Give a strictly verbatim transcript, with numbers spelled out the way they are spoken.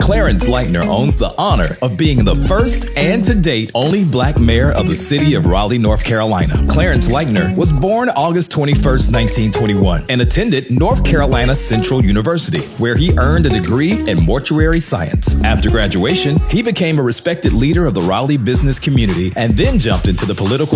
Clarence Lightner owns the honor of being the first and to date only black mayor of the city of Raleigh, North Carolina. Clarence Lightner was born August twenty-first, nineteen twenty-one, and attended North Carolina Central University, where he earned a degree in mortuary science. After graduation, he became a respected leader of the Raleigh business community and then jumped into the political